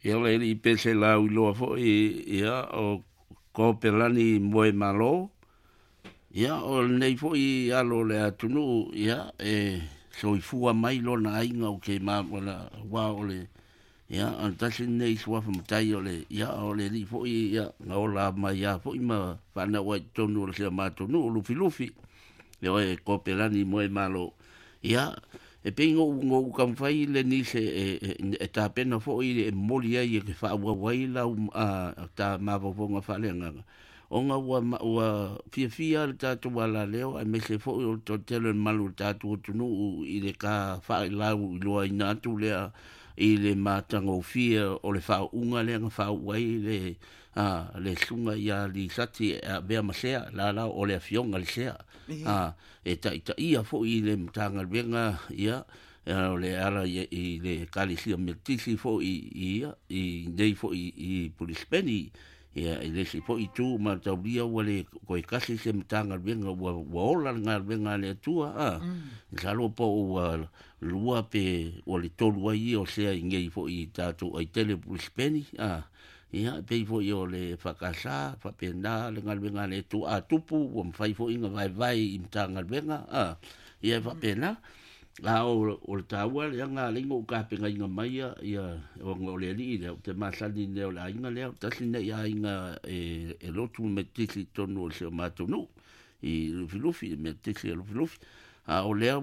Ia le li pese la uloa fo ia o ko pelani moe malo. Ia o nei fo I alo le atunu ia so I fua mai lo na inga o ke ma wala wa o le ia an tasi nei sua fa mutai o le ia o le li fo ia na o la mai ia fo ma fa na wa tonu le ma tonu lufi lufi. Ia o ko pelani moe malo. Ia e pingo ngo kam fai le ni se e ta pena fo I moli ai ke fa wa wai la ta ma vo nga fa le nga o nga wa fia ta tu wala leo ai me se fo o to tele malu ta tu nu I le ka fa la lo ina tu le I le matango fia o le fa unga le nga fa wai le sunga ia li sati be masea la o le fionga le sea e ta ia fo I le mtanga venga ia o le ala I le kalisia miltisi fo I nei fo I polispeni ia le si fo I tu ma taulia wale ko I kasi se mtanga venga wa ola nga venga le tua salo po lua pe o le tolu ai o sea ngei fo I tatu ai tele polispeni ia pe fo I o le fakasa fa pena le ngal venga le tu tupu o mfai fo inga vai mtanga venga ia fa pena la o taua le nga lingo ka penga inga mai ia o ngole li le te masali le la inga le tasi ne ia inga e lotu me tisi tonu se matunu I filufi me tisi lo filufi o le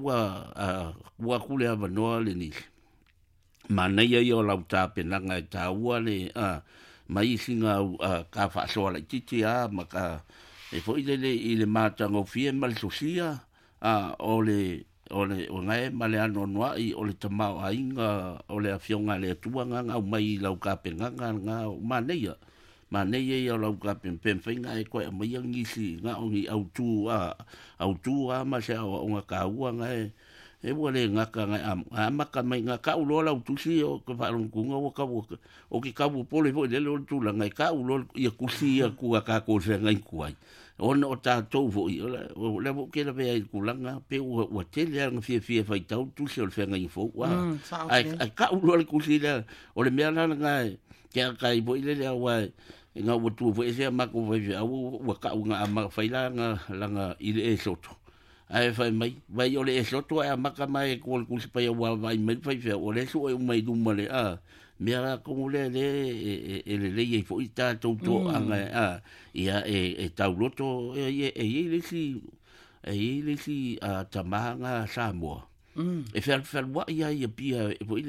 wa kule ava noa le ni mana ia o la ta pena nga taua le mai singa ka fa so la titi maka e fo I le matango fie mal sosia o ngai male ano noa I o le tamao ainga o le afionga le tuanga nga mai lau ka penga nga maneia o lau ka penga e koe mai ngisi nga ongi au tu ma se o nga ka ua nga e wale nga ka nga maka mai nga ka ulo lau tu si o ka fa kunga o ki ka bu pole fo le lo tu la nga ka ulo I kusi ku ka ko se nga kuai ona o tātou fo I o le mo ke la vea I kulanga pe o tele ang fie fai tau tu se o le whenga I fo ai ka ulo le kusi le o le mea lana ngai kia kai bo I le wa nga watu fo e se mako vai au wa ka unga ama fai langa I le soto ai fai mai vai o le soto ai maka mai ko le kusi pa wa vai mai fai fe o le so e mai du male mea ko le le fo I tātou to anga ia tau loto le si tamanga Samoa fer wa ia pia fo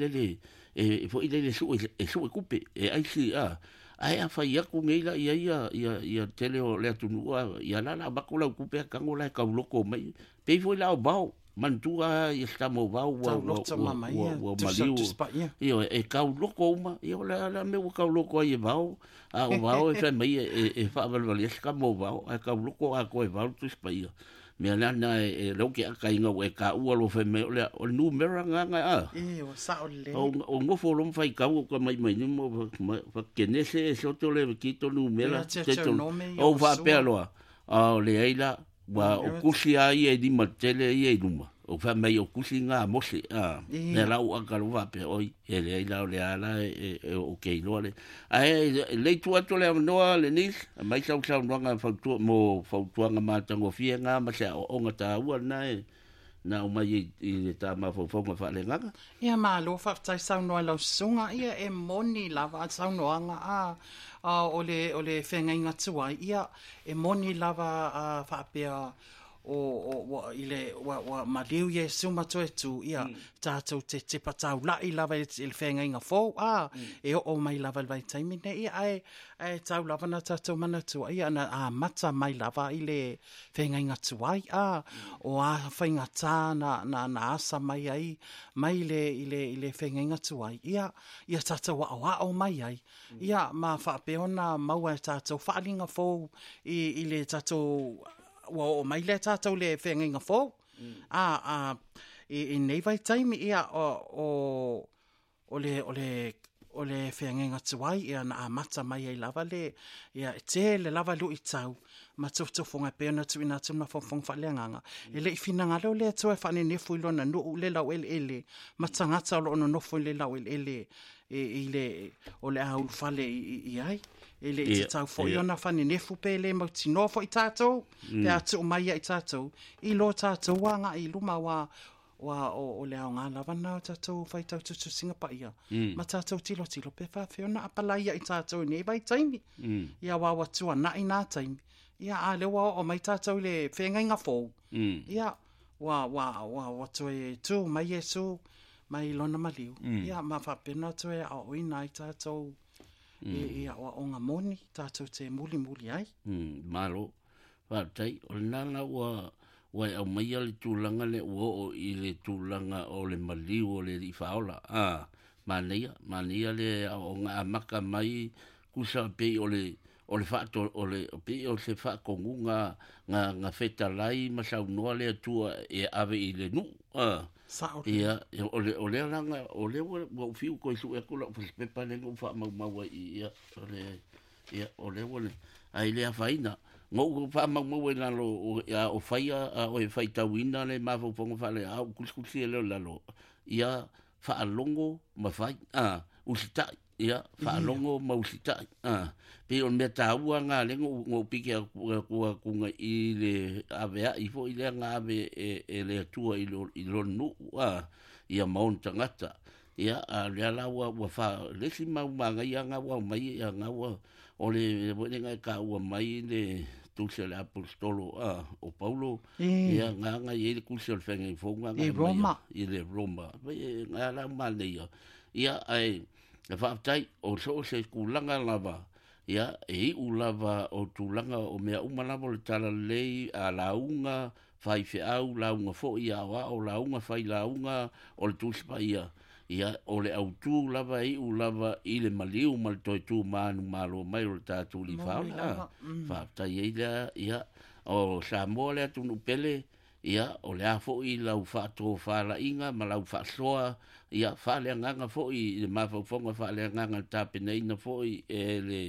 ile su kupe ai si ai fa ia ku ngeila ia tele o le tunua ia la ba ko la kupe ka ngola ka loko mai pe fo la bao mantua ia stamo bao wa maliu io ka loko ma io la me ka loko ia bao o bao e mai fa valvali ska mo bao ka loko a ko bao tu spaia me la na lo ke ka inga we ka u lo fe me o numero nga o sa o le o ngo fo lo fai ka ko mai ni mo fa ke nese so to le ki to numero o va pelo o le ila wa o kusi ai e di matele e numa o fa mai o kusi nga mose me la o ka lo va pe oi e le ila o le ala o ke lo le ai le tu ato le no le nis mai sa no nga fa tu mo fa tu nga matango fie nga ma se o nga ta u na o mai I ta ma fo nga fa le nga ia ma lo fa tai sa no lo sunga ia e moni lava sa no nga o le whenga inga tua ia e moni lava whapea o ile wa maliu ye suma to tu ia tātou te patau lai lava le whenga inga fo e o mai lava vai taimi ne ia ai tau lava na tātou mana tua ia na mata mai lava I le whenga inga tua o whainga tā na asa mai ai mai I le whenga inga tua ia tātou wa o mai ai ia ma whapeona maua tātou whaalinga fo I le tātou o mai le tātou le whenga inga fo I nei vai taimi ia o o le whengenga tuai ia na amata mai ei lava le ia te le lava lu i tau ma tofonga pena tu ina tuna fofong fa leanganga e le finanga le tu e fane ne fu lona no le lau ele ma tangata lo no fu le lau ele e le o le au fale i ai ele i tau fo iona fane ne fu pele ma tino fo i tatou pe atu mai i tatou i lo tatou wanga i luma wa o le au ngā lava nā tātou whai tātou singa pa ia. Ma tātou tilo pe whawhiona apala ia i tātou nei vai taimi. Ia wā watua na i nā taimi. Ia a le wā o mai tātou le whengai ngā fōu. Ia wā watua e tū mai Yesu mai lona maliu. Ia ma whapena tu e a oina i tātou. Ia wā o ngā moni tātou te muli ai. Malo. Whātai, o le nana wai au mai le tūlanga le ua o i le tūlanga o le maliu o le i whaola. Mania le o ngā maka mai kusa pei o le whaato o le pei o se whaakongu ngā wheta lai masau noa le atua e ave i le nu. Ia, o le alanga, o le wau fiu koe su e kula o pepa le ngau wha mau i ia, o le wale, ai le a whaina. Ngau wha mau e lalo o whaia o e whai tauina le mawhau ponga whale au kuskusi e leo lalo. Ia whaalongo ma whai, usitai, ia whaalongo ma usitai. Pe on mea tāua ngā le ngau pike a kua kunga i le avea i fo i le ngā ave e le atua i lo nu, ia maon tangata. Ia le alaua ua wha lesi mau manga ia ngā wau mai ia ngā wau o le ngai ka ua mai le tusia le apostolo o Paulo ia nganga i le kusia le whenga i whonga i Roma i le Roma ngā la mane ia ai le whaatai o so se kulanga lava ia e u lava o tūlanga o mea umalava le tala lei a launga whai whiau launga fo ia wa o launga whai launga o le tūsipa ia o le autu lava i u lava i le maliu mal toi tu manu malo mai o le tātou li whaula. Whaatai ia o Samoa le atu pele ia o le afo i lau whaato whaala inga ma lau whaasoa ia whaale anganga fo i le mawhauwhonga whaale anganga tāpeneina fo i le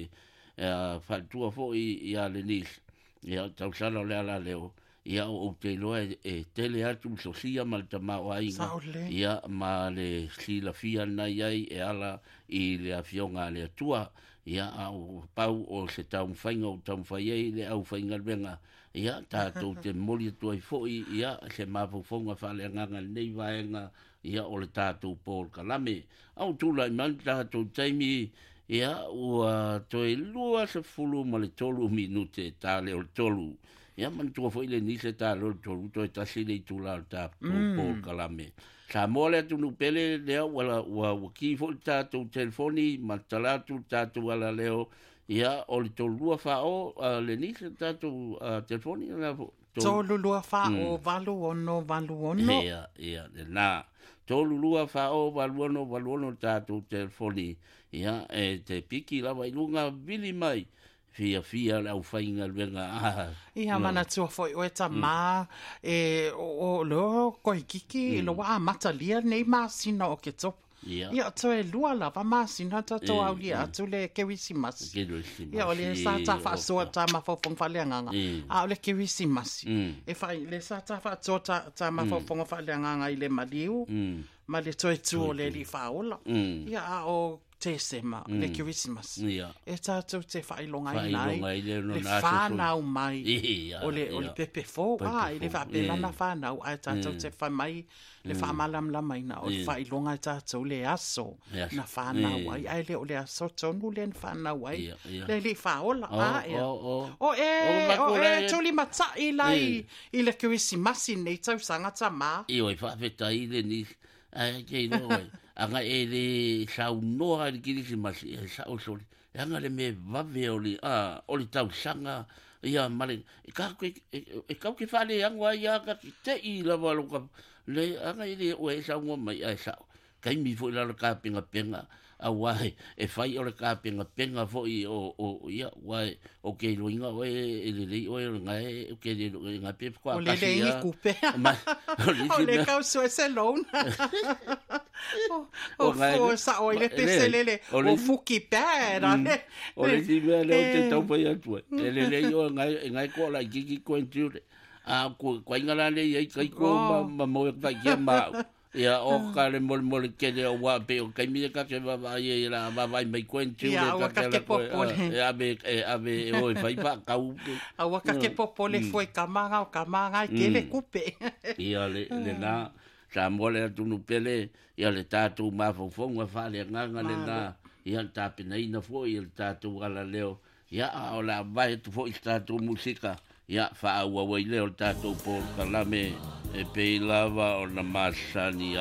whaatua fo i ia le nis. Ia tausala o le ala leo. Ia o te loa e tele atu sosia ma le tamau ainga. Ia ma le sila fia nai ai e ala i le awhionga le atua. Ia au pau o se taumwhainga o taumwhaiei le au whainga renga. Ia tātou te moli atua i fōi ia se mawhauwhonga whale anganga nei vaenga ia o le tātou Paul Kalame. Au tūla i man tātou taimi ia ua toi lua se fulu ma le tolu minute tā leo tolu. Ia man tua foi le ni se ta lo to ta si le tu la ta Paul Kalame. Sa mole tu no pele le wala wa ki fo ta tu telefoni ma tala tu ta tu ala leo ia o le to lua fa o le ni se ta tu telefoni la to lua fa o valu ono ia na to lua fa o valu ono ta tu telefoni ia e te piki la vai lunga vili mai fia la ufainga venga ia mana tua foi o eta ma o lo ko kiki lo wa matalia nei ma sina o ke top ia to e lua la va ma sina ta to au ia tu le kewisimas ia o le sa ta fa so ta ma fo fong fa le nganga a o le kewisimas e fa le sa ta fa so ta ma fo fong fa le nganga i le maliu ma le to e tu o le li fa ola ia o te sema, le Christmas. E tātou te whailonga i nai, le whānau mai, o le pepe fō, i le whapelana whānau, ai tātou te whamai, le whamalamla mai na, o le whailonga i tātou le aso, na whānau ai, ai le o le aso tonu le whānau ai, le li whaola, o tuli mata i lai, i le Christmas i nei tau sangata mā. I oi whawhetai le ni, kei noi. Anga e le sau noa i kirisi masi e sau soli. Anga le me vave o li tau sanga ia mare. E kau ke whale angwa ia ka ki te i lava loka. Le anga i le o e sau ngoma mai ai sau. kai mi fo la ka penga a wai e fai o le ka penga fo I o ia wai o ke loinga o le o ngai o ke le ngai pe kwa ka sia o le kupe o le ka so se lone o fo sa o le te selele o fuki pera o le ti me le o te tau pa ia tu le o ngai ko la ki ko enture a ko ingala le ia kai ko ma mo ka ki ma ia o ka le mol ke le o wa pe o kai mi ka ke va ia la va mai enture ka ke popole ave o fai pa ka u a wa ka ke popole foi kamanga ke le kupe ia le na sa mole tu no pele ia le tatu ma fo nga fa le nganga le na ia ta pena ina fo ia tatu ala leo ia o la vai tu fo tatu musika ia fa wa leo tatu po kalame e pe lava o na masani